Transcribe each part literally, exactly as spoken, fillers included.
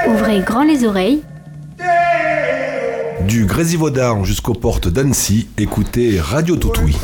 Ouvrez grand les oreilles. Du Grésivaudan jusqu'aux portes d'Annecy, écoutez Radio Toutouille.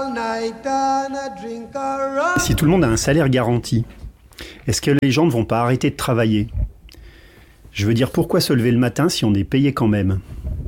Si tout le monde a un salaire garanti, est-ce que les gens ne vont pas arrêter de travailler ? Je veux dire, pourquoi se lever le matin si on est payé quand même ?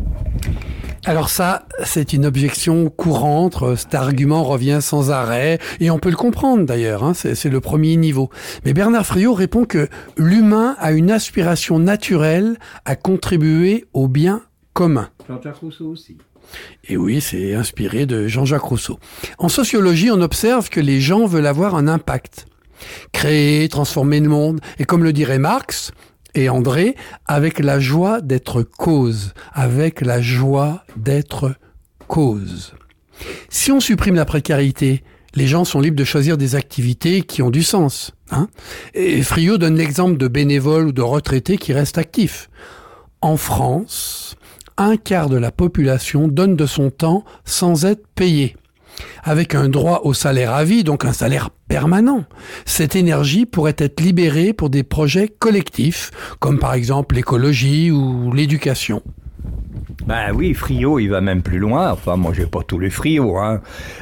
Alors ça, c'est une objection courante, cet argument revient sans arrêt, et on peut le comprendre d'ailleurs, hein, c'est, c'est le premier niveau. Mais Bernard Friot répond que l'humain a une aspiration naturelle à contribuer au bien commun. Jean-Jacques Rousseau aussi. Et oui, c'est inspiré de Jean-Jacques Rousseau. En sociologie, on observe que les gens veulent avoir un impact. Créer, transformer le monde, et comme le dirait Marx et André, avec la joie d'être cause, avec la joie d'être cause. Si on supprime la précarité, les gens sont libres de choisir des activités qui ont du sens. Hein, et Friot donne l'exemple de bénévoles ou de retraités qui restent actifs. En France, un quart de la population donne de son temps sans être payé. Avec un droit au salaire à vie, donc un salaire permanent. Cette énergie pourrait être libérée pour des projets collectifs, comme par exemple l'écologie ou l'éducation. Ben oui, Friot, il va même plus loin. Enfin, moi, j'ai pas tous les Friot, hein.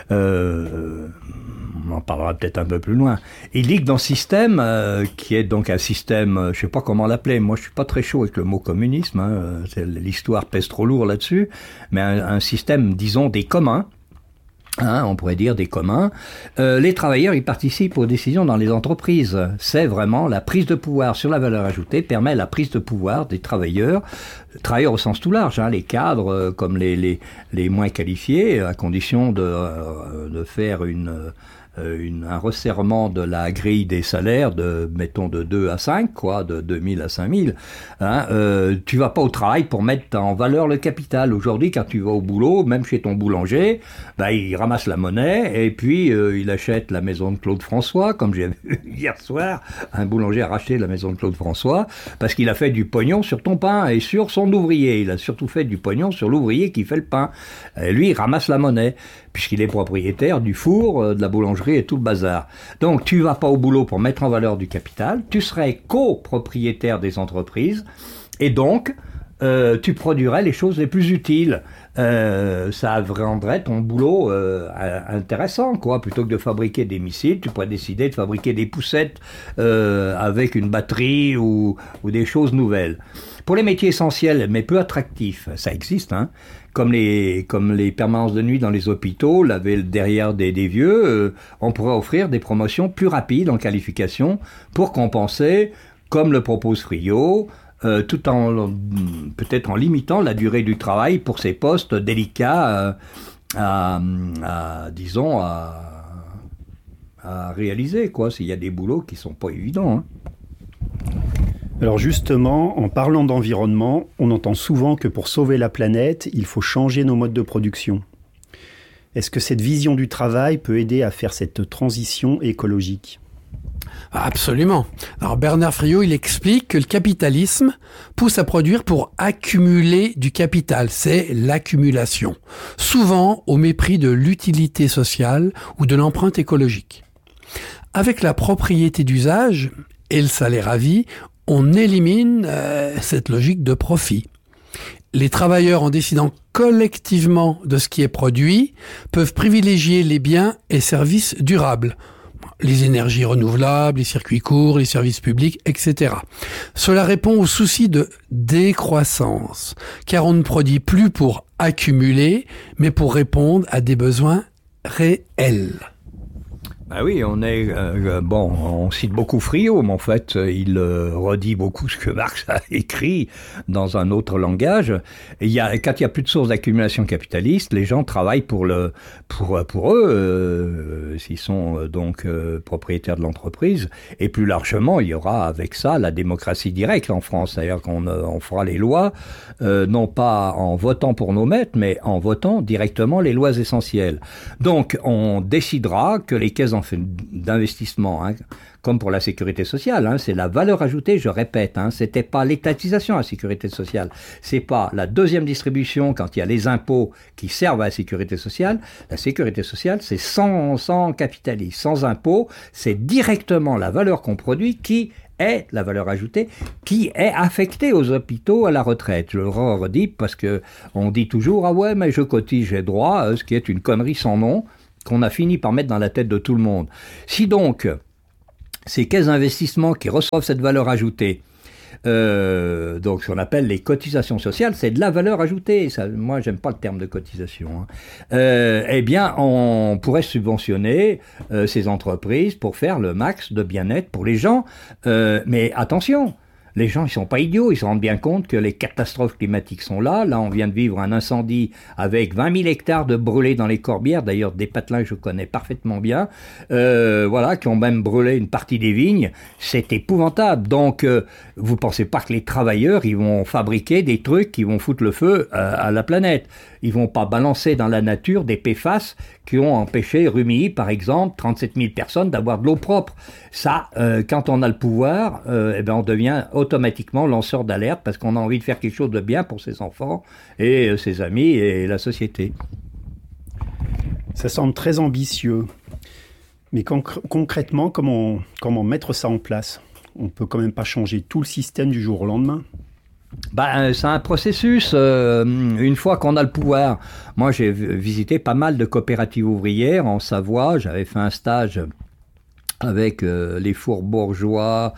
Euh, on en parlera peut-être un peu plus loin. Il dit que dans ce système, euh, qui est donc un système, euh, je sais pas comment l'appeler, moi je suis pas très chaud avec le mot communisme, hein, c'est, l'histoire pèse trop lourd là-dessus, mais un, un système, disons, des communs, Hein, on pourrait dire des communs. Euh, les travailleurs, ils participent aux décisions dans les entreprises. C'est vraiment la prise de pouvoir sur la valeur ajoutée permet la prise de pouvoir des travailleurs, travailleurs au sens tout large, hein, les cadres euh, comme les, les, les moins qualifiés, à condition de, euh, de faire une... Euh, Une, un resserrement de la grille des salaires de, mettons, de deux à cinq, quoi, de deux mille à cinq mille. Hein, euh, tu vas pas au travail pour mettre en valeur le capital. Aujourd'hui, quand tu vas au boulot, même chez ton boulanger, bah, il ramasse la monnaie et puis euh, il achète la maison de Claude François, comme j'ai vu hier soir. Un boulanger a racheté la maison de Claude François parce qu'il a fait du pognon sur ton pain et sur son ouvrier. Il a surtout fait du pognon sur l'ouvrier qui fait le pain. Et lui, il ramasse la monnaie, puisqu'il est propriétaire du four, de la boulangerie et tout le bazar. Donc, tu vas pas au boulot pour mettre en valeur du capital, tu serais copropriétaire des entreprises, et donc, euh, tu produirais les choses les plus utiles. Euh, ça rendrait ton boulot euh, intéressant, quoi. Plutôt que de fabriquer des missiles, tu pourrais décider de fabriquer des poussettes euh, avec une batterie ou, ou des choses nouvelles. Pour les métiers essentiels, mais peu attractifs, ça existe, hein. Comme les, comme les permanences de nuit dans les hôpitaux, laver derrière des, des vieux, euh, on pourrait offrir des promotions plus rapides en qualification pour compenser, comme le propose Friot, euh, tout en, peut-être en limitant la durée du travail pour ces postes délicats euh, à, à, disons, à, à réaliser, quoi, s'il y a des boulots qui sont pas évidents, hein. Alors justement, en parlant d'environnement, on entend souvent que pour sauver la planète, il faut changer nos modes de production. Est-ce que cette vision du travail peut aider à faire cette transition écologique ? Absolument. Alors Bernard Friot, il explique que le capitalisme pousse à produire pour accumuler du capital. C'est l'accumulation. Souvent au mépris de l'utilité sociale ou de l'empreinte écologique. Avec la propriété d'usage et le salaire à vie, on élimine euh, cette logique de profit. Les travailleurs, en décidant collectivement de ce qui est produit, peuvent privilégier les biens et services durables. Les énergies renouvelables, les circuits courts, les services publics, et cetera. Cela répond au souci de décroissance, car on ne produit plus pour accumuler, mais pour répondre à des besoins réels. Ah oui, on est euh, bon, on cite beaucoup Friot, mais en fait, il euh, redit beaucoup ce que Marx a écrit dans un autre langage. Et il y a, quand il y a plus de sources d'accumulation capitaliste, les gens travaillent pour le, pour pour eux, euh, s'ils sont euh, donc euh, propriétaires de l'entreprise. Et plus largement, il y aura avec ça la démocratie directe en France, c'est-à-dire qu'on euh, on fera les lois euh, non pas en votant pour nos maîtres, mais en votant directement les lois essentielles. Donc, on décidera que les caisses d'investissement, hein, comme pour la sécurité sociale, hein, c'est la valeur ajoutée, je répète, hein, c'était pas l'étatisation à la sécurité sociale, c'est pas la deuxième distribution quand il y a les impôts qui servent à la sécurité sociale. La sécurité sociale, c'est sans, sans capitalisme, sans impôts, c'est directement la valeur qu'on produit qui est la valeur ajoutée qui est affectée aux hôpitaux à la retraite. Je le redis parce que on dit toujours « Ah ouais, mais je cotise, j'ai droit », ce qui est une connerie sans nom qu'on a fini par mettre dans la tête de tout le monde. Si donc ces caisses d'investissement qui reçoivent cette valeur ajoutée, Euh, donc ce qu'on appelle les cotisations sociales, c'est de la valeur ajoutée. Ça, moi, j'aime pas le terme de cotisation. Hein. Euh, eh bien, on pourrait subventionner euh, ces entreprises pour faire le max de bien-être pour les gens. Euh, mais attention, les gens, ils sont pas idiots. Ils se rendent bien compte que les catastrophes climatiques sont là. Là, on vient de vivre un incendie avec vingt mille hectares de brûlés dans les Corbières. D'ailleurs, des patelins que je connais parfaitement bien. Euh, voilà, qui ont même brûlé une partie des vignes. C'est épouvantable. Donc, euh, vous pensez pas que les travailleurs, ils vont fabriquer des trucs qui vont foutre le feu à, à la planète. Ils vont pas balancer dans la nature des P F A S qui ont empêché Rumilly, par exemple, trente-sept mille personnes d'avoir de l'eau propre. Ça, euh, quand on a le pouvoir, euh, eh ben on devient automatiquement lanceur d'alerte parce qu'on a envie de faire quelque chose de bien pour ses enfants et euh, ses amis et la société. Ça semble très ambitieux. Mais conc- concrètement, comment, comment mettre ça en place ? On peut quand même pas changer tout le système du jour au lendemain. Ben, c'est un processus. Euh, une fois qu'on a le pouvoir, moi j'ai visité pas mal de coopératives ouvrières en Savoie. J'avais fait un stage avec euh, les fours bourgeois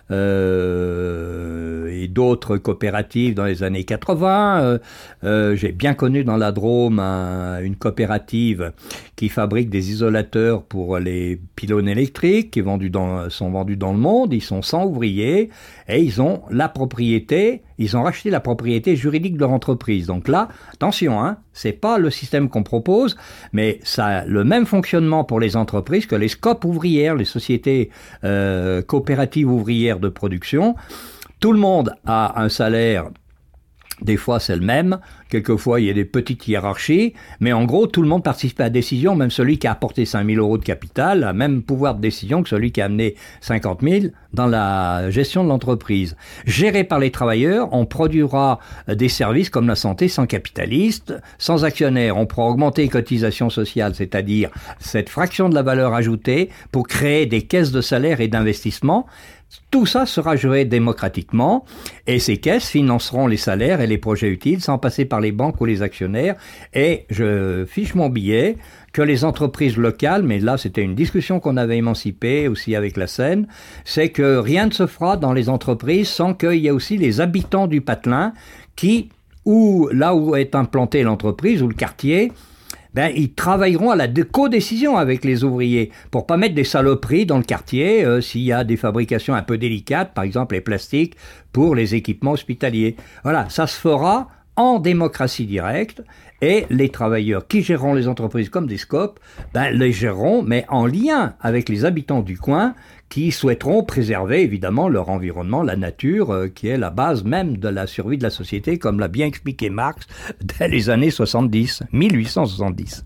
euh, et d'autres coopératives dans les années quatre-vingts. Euh, euh, j'ai bien connu dans la Drôme un, une coopérative qui fabrique des isolateurs pour les pylônes électriques qui vendus dans, sont vendus dans le monde. Ils sont cent ouvriers et ils ont la propriété, ils ont racheté la propriété juridique de leur entreprise. Donc là, attention, hein, c'est pas le système qu'on propose, mais ça a le même fonctionnement pour les entreprises que les S C O P ouvrières, les sociétés euh, coopératives ouvrières de production. Tout le monde a un salaire. Des fois, c'est le même. Quelquefois, il y a des petites hiérarchies. Mais en gros, tout le monde participe à la décision. Même celui qui a apporté cinq mille euros de capital a le même pouvoir de décision que celui qui a amené cinquante mille dans la gestion de l'entreprise. Géré par les travailleurs, on produira des services comme la santé sans capitaliste, sans actionnaire. On pourra augmenter les cotisations sociales, c'est-à-dire cette fraction de la valeur ajoutée pour créer des caisses de salaire et d'investissement. Tout ça sera géré démocratiquement et ces caisses financeront les salaires et les projets utiles sans passer par les banques ou les actionnaires. Et je fiche mon billet que les entreprises locales, mais là c'était une discussion qu'on avait émancipée aussi avec la Seine, c'est que rien ne se fera dans les entreprises sans qu'il y ait aussi les habitants du patelin qui, ou là où est implantée l'entreprise ou le quartier, ben, ils travailleront à la codécision avec les ouvriers pour pas mettre des saloperies dans le quartier euh, s'il y a des fabrications un peu délicates, par exemple les plastiques pour les équipements hospitaliers. Voilà, ça se fera en démocratie directe et les travailleurs qui géreront les entreprises comme des S C O P, ben, les géreront mais en lien avec les habitants du coin qui souhaiteront préserver évidemment leur environnement, la nature, euh, qui est la base même de la survie de la société, comme l'a bien expliqué Marx dès les années soixante-dix, mille huit cent soixante-dix.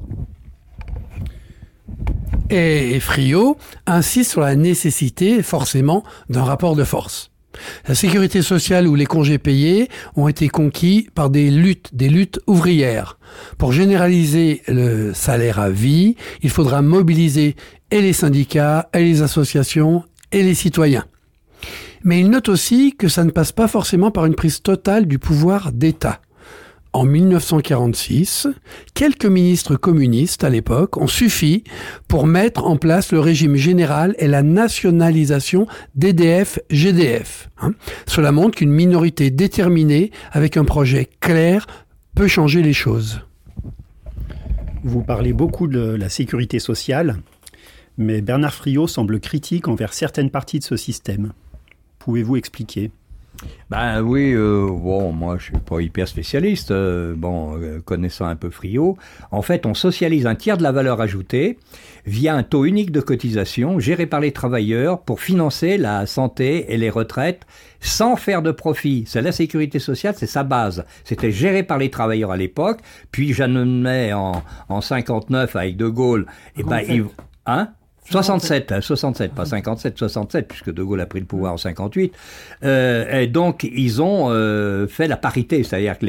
Et Friot insiste sur la nécessité, forcément, d'un rapport de force. La sécurité sociale ou les congés payés ont été conquis par des luttes, des luttes ouvrières. Pour généraliser le salaire à vie, il faudra mobiliser et les syndicats, et les associations, et les citoyens. Mais il note aussi que ça ne passe pas forcément par une prise totale du pouvoir d'État. En mille neuf cent quarante-six, quelques ministres communistes à l'époque ont suffi pour mettre en place le régime général et la nationalisation d'E D F G D F. Hein. Cela montre qu'une minorité déterminée, avec un projet clair, peut changer les choses. Vous parlez beaucoup de la sécurité sociale, mais Bernard Friot semble critique envers certaines parties de ce système. Pouvez-vous expliquer ? Ben oui, euh, bon, moi je suis pas hyper spécialiste, euh, bon, euh, connaissant un peu Friot. En fait, on socialise un tiers de la valeur ajoutée via un taux unique de cotisation géré par les travailleurs pour financer la santé et les retraites sans faire de profit. C'est la sécurité sociale, c'est sa base. C'était géré par les travailleurs à l'époque, puis j'admets en, en cinquante-neuf avec De Gaulle, et ben, il, hein? soixante-sept, soixante-sept, pas cinquante-sept, soixante-sept, puisque De Gaulle a pris le pouvoir en cinquante-huit. Euh, et donc, ils ont euh, fait la parité, c'est-à-dire que les,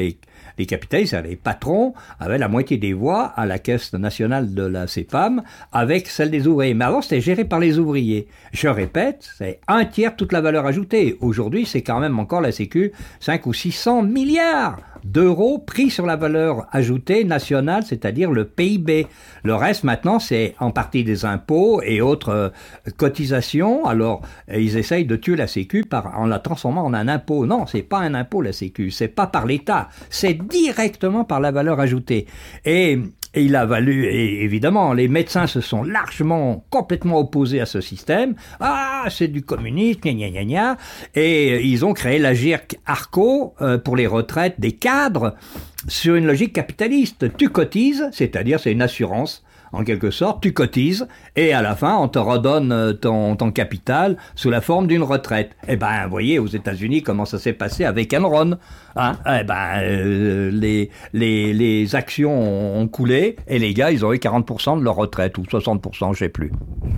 Les capitalistes, les patrons, avaient la moitié des voix à la caisse nationale de la CEPAM avec celle des ouvriers. Mais avant, c'était géré par les ouvriers. Je répète, c'est un tiers de toute la valeur ajoutée. Aujourd'hui, c'est quand même encore la Sécu, cinq ou six cents milliards d'euros pris sur la valeur ajoutée nationale, c'est-à-dire le P I B. Le reste, maintenant, c'est en partie des impôts et autres euh, cotisations. Alors, ils essayent de tuer la Sécu par, en la transformant en un impôt. Non, c'est pas un impôt, la Sécu. C'est pas par l'État. C'est directement par la valeur ajoutée. Et... Et il a valu, et évidemment, les médecins se sont largement, complètement opposés à ce système. Ah, c'est du communisme, gna gna gna gna. Et ils ont créé l'Agirc-Arrco euh, pour les retraites des cadres sur une logique capitaliste. Tu cotises, c'est-à-dire c'est une assurance, en quelque sorte, tu cotises, et à la fin, on te redonne ton, ton capital sous la forme d'une retraite. Eh ben, vous voyez, aux États-Unis, comment ça s'est passé avec Enron. Hein, eh ben, euh, les, les, les actions ont coulé, et les gars, ils ont eu quarante pour cent de leur retraite, ou soixante pour cent, je sais plus.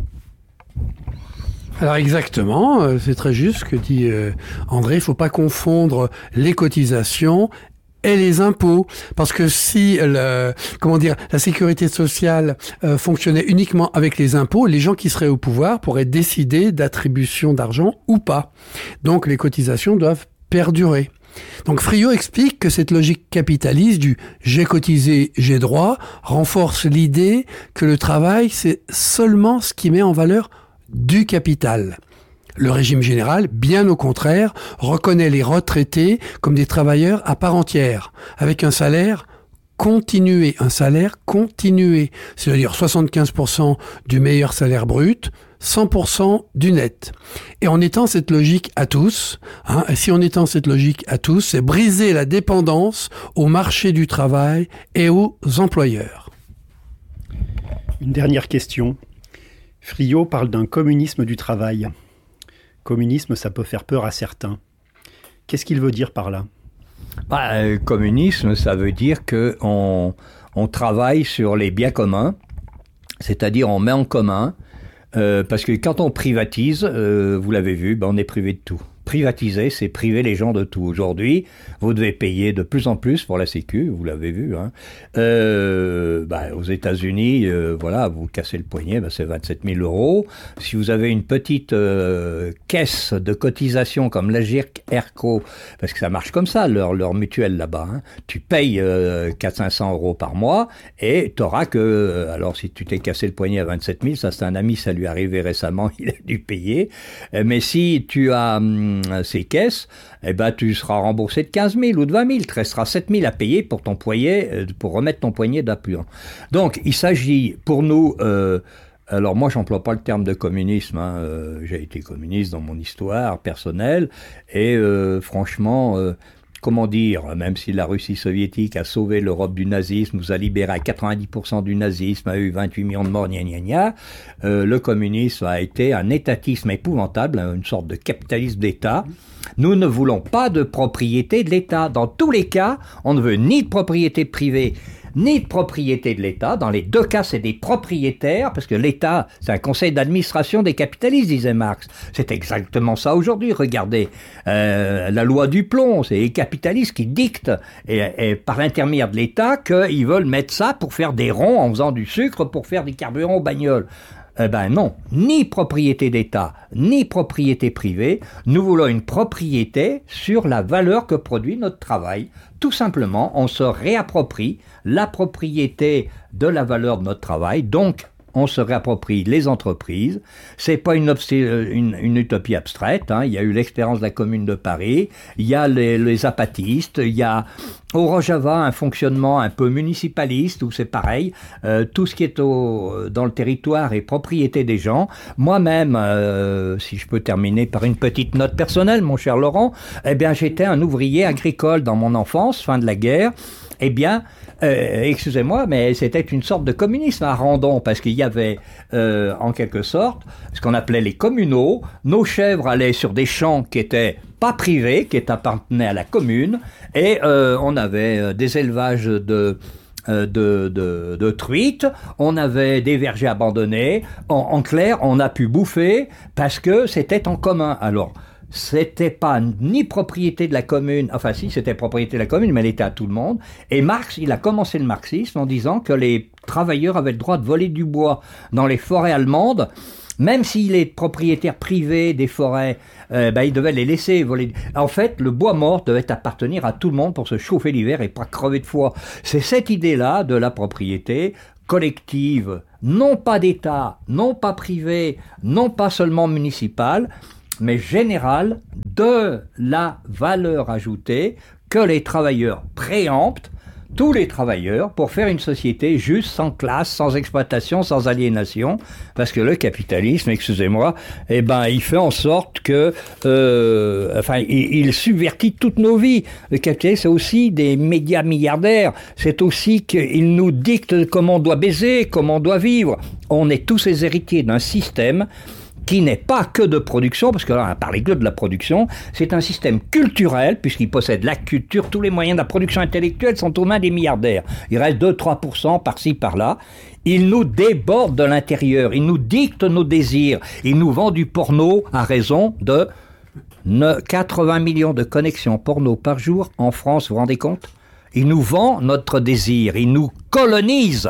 Alors exactement, c'est très juste ce que dit euh, André, il ne faut pas confondre les cotisations et les impôts, parce que si le, comment dire, la sécurité sociale euh, fonctionnait uniquement avec les impôts, les gens qui seraient au pouvoir pourraient décider d'attribution d'argent ou pas. Donc les cotisations doivent perdurer. Donc Friot explique que cette logique capitaliste du « j'ai cotisé, j'ai droit » renforce l'idée que le travail, c'est seulement ce qui met en valeur du capital. Le régime général, bien au contraire, reconnaît les retraités comme des travailleurs à part entière, avec un salaire continué, un salaire continué, c'est-à-dire soixante-quinze pour cent du meilleur salaire brut, cent pour cent du net. Et en étant cette logique à tous, hein, si on étend cette logique à tous, c'est briser la dépendance au marché du travail et aux employeurs. Une dernière question. Friot parle d'un communisme du travail. Communisme, ça peut faire peur à certains. Qu'est-ce qu'il veut dire par là ? Bah, euh, communisme, ça veut dire qu'on on travaille sur les biens communs, c'est-à-dire on met en commun, euh, parce que quand on privatise, euh, vous l'avez vu, bah, on est privé de tout. Privatiser, c'est priver les gens de tout. Aujourd'hui, vous devez payer de plus en plus pour la Sécu, vous l'avez vu. Hein. Euh, bah, aux États-Unis, euh, voilà, vous cassez le poignet, bah, c'est vingt-sept mille euros. Si vous avez une petite euh, caisse de cotisation comme l'Agirc-Arrco, parce que ça marche comme ça, leur, leur mutuelle là-bas, hein, tu payes euh, quatre cents à cinq cents euros par mois et tu auras que, euh, alors si tu t'es cassé le poignet à vingt-sept mille, ça c'est un ami, ça lui est arrivé récemment, il a dû payer. Euh, mais si tu as hum, ces caisses, eh ben, tu seras remboursé de quinze mille ou de vingt mille. Il te restera sept mille à payer pour ton poignet, pour remettre ton poignet d'appui. Donc, il s'agit pour nous, euh, alors moi, j'emploie pas le terme de communisme, hein, euh, j'ai été communiste dans mon histoire personnelle, et euh, franchement, euh, comment dire, même si la Russie soviétique a sauvé l'Europe du nazisme, nous a libéré à quatre-vingt-dix pour cent du nazisme, a eu vingt-huit millions de morts, gna gna gna, euh, le communisme a été un étatisme épouvantable, une sorte de capitalisme d'État. Nous ne voulons pas de propriété de l'État. Dans tous les cas, on ne veut ni de propriété privée, ni de propriété de l'État. Dans les deux cas, c'est des propriétaires, parce que l'État, c'est un conseil d'administration des capitalistes, disait Marx. C'est exactement ça aujourd'hui. Regardez, euh, la loi du plomb, c'est les capitalistes qui dictent, et, et par l'intermédiaire de l'État, qu'ils veulent mettre ça pour faire des ronds en faisant du sucre, pour faire des carburants aux bagnoles. Eh ben non, ni propriété d'État, ni propriété privée. Nous voulons une propriété sur la valeur que produit notre travail. Tout simplement, on se réapproprie la propriété de la valeur de notre travail. Donc, on se réapproprie les entreprises. C'est pas une, une, une utopie abstraite. Hein. Il y a eu l'expérience de la Commune de Paris. Il y a les, les apatistes. Il y a au Rojava un fonctionnement un peu municipaliste où c'est pareil. Euh, tout ce qui est au, dans le territoire est propriété des gens. Moi-même, euh, si je peux terminer par une petite note personnelle, mon cher Laurent, eh bien, j'étais un ouvrier agricole dans mon enfance, fin de la guerre. Eh bien, euh, excusez-moi, mais c'était une sorte de communisme à Randon, parce qu'il y avait, euh, en quelque sorte, ce qu'on appelait les communaux. Nos chèvres allaient sur des champs qui étaient pas privés, qui appartenaient à la commune, et euh, on avait euh, des élevages de... De, de, de truites, on avait des vergers abandonnés, en, en clair, on a pu bouffer parce que c'était en commun. Alors, c'était pas ni propriété de la commune, enfin si, c'était propriété de la commune, mais elle était à tout le monde. Et Marx, il a commencé le marxisme en disant que les travailleurs avaient le droit de voler du bois dans les forêts allemandes, même s'il est propriétaire privé des forêts, euh, ben, il devait les laisser voler. En fait, le bois mort devait appartenir à tout le monde pour se chauffer l'hiver et pas crever de froid. C'est cette idée-là de la propriété collective, non pas d'État, non pas privée, non pas seulement municipale, mais générale, de la valeur ajoutée que les travailleurs préemptent, tous les travailleurs, pour faire une société juste, sans classe, sans exploitation, sans aliénation, parce que le capitalisme, excusez-moi, eh ben, il fait en sorte que, euh, enfin, il, il subvertit toutes nos vies. Le capitalisme, c'est aussi des médias milliardaires, c'est aussi qu'il nous dicte comment on doit baiser, comment on doit vivre. On est tous les héritiers d'un système qui n'est pas que de production, parce que là, on a parlé que de la production, c'est un système culturel, puisqu'il possède la culture, tous les moyens de la production intellectuelle sont aux mains des milliardaires. Il reste deux à trois pour cent par-ci, par-là. Il nous déborde de l'intérieur, il nous dicte nos désirs, il nous vend du porno à raison de quatre-vingts millions de connexions porno par jour en France, vous vous rendez compte ? Il nous vend notre désir, il nous colonise.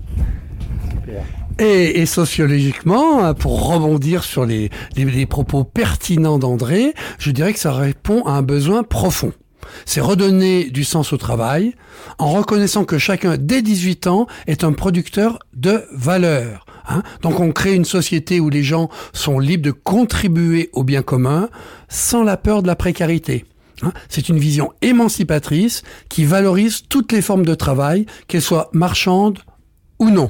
Et, et sociologiquement, pour rebondir sur les, les, les propos pertinents d'André, je dirais que ça répond à un besoin profond. C'est redonner du sens au travail en reconnaissant que chacun, dès dix-huit ans, est un producteur de valeur. Hein. Donc on crée une société où les gens sont libres de contribuer au bien commun sans la peur de la précarité. Hein. C'est une vision émancipatrice qui valorise toutes les formes de travail, qu'elles soient marchandes ou non.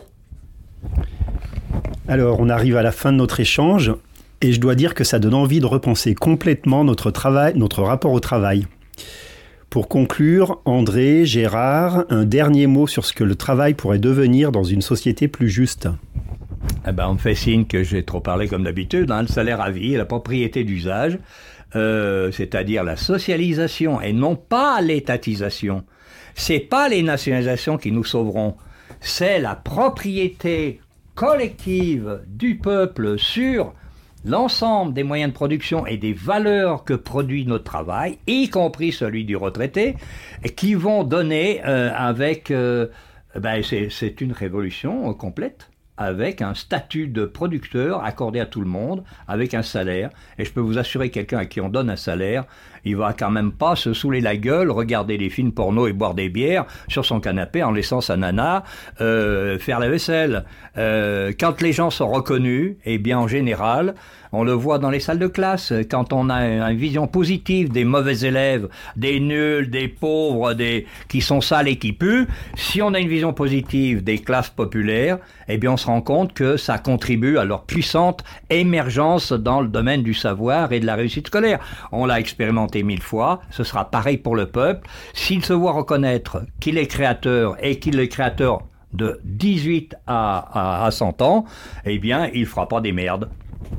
Alors, on arrive à la fin de notre échange et je dois dire que ça donne envie de repenser complètement notre travail, notre rapport au travail. Pour conclure, André, Gérard, un dernier mot sur ce que le travail pourrait devenir dans une société plus juste. Eh ben, on me fait signe que j'ai trop parlé comme d'habitude, hein, le salaire à vie, la propriété d'usage, euh, c'est-à-dire la socialisation et non pas l'étatisation. C'est pas les nationalisations qui nous sauveront, c'est la propriété collective du peuple sur l'ensemble des moyens de production et des valeurs que produit notre travail, y compris celui du retraité, qui vont donner euh, avec... Euh, ben c'est, c'est une révolution euh, complète, avec un statut de producteur accordé à tout le monde, avec un salaire. Et je peux vous assurer, quelqu'un à qui on donne un salaire, il va quand même pas se saouler la gueule, regarder des films porno et boire des bières sur son canapé en laissant sa nana euh, faire la vaisselle. Euh, quand les gens sont reconnus, eh bien en général, on le voit dans les salles de classe, quand on a une vision positive des mauvais élèves, des nuls, des pauvres, des qui sont sales et qui puent, si on a une vision positive des classes populaires, eh bien on se rend compte que ça contribue à leur puissante émergence dans le domaine du savoir et de la réussite scolaire. On l'a expérimenté mille fois, ce sera pareil pour le peuple. S'il se voit reconnaître qu'il est créateur et qu'il est créateur de dix-huit à, à, à cent ans, eh bien il fera pas des merdes.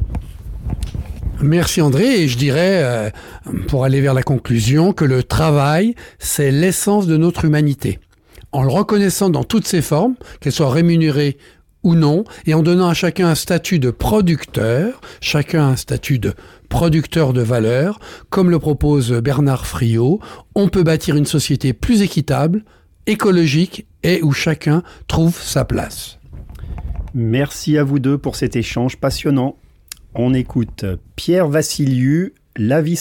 Merci André, et je dirais, euh, pour aller vers la conclusion, que le travail, c'est l'essence de notre humanité. En le reconnaissant dans toutes ses formes, qu'elles soient rémunérées ou non, et en donnant à chacun un statut de producteur, chacun un statut de producteur de valeur, comme le propose Bernard Friot, on peut bâtir une société plus équitable, écologique, et où chacun trouve sa place. Merci à vous deux pour cet échange passionnant. On écoute Pierre Vassiliou, La vie